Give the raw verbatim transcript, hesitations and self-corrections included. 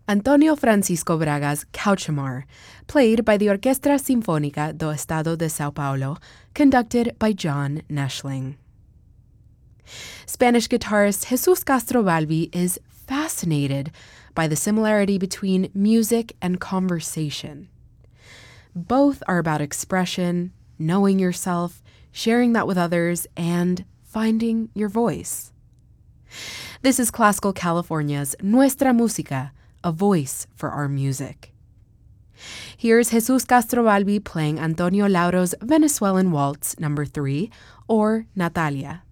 Antonio Francisco Braga's Cauchamar, played by the Orquestra Sinfónica do Estado de São Paulo, conducted by John Neschling. Spanish guitarist Jesus Castrovalvi is fascinated by the similarity between music and conversation. Both are about expression, knowing yourself, sharing that with others, and finding your voice. This is Classical California's Nuestra Música, a voice for our music. Here's Jesus Castrovalvi playing Antonio Lauro's Venezuelan Waltz number three, or Natalia.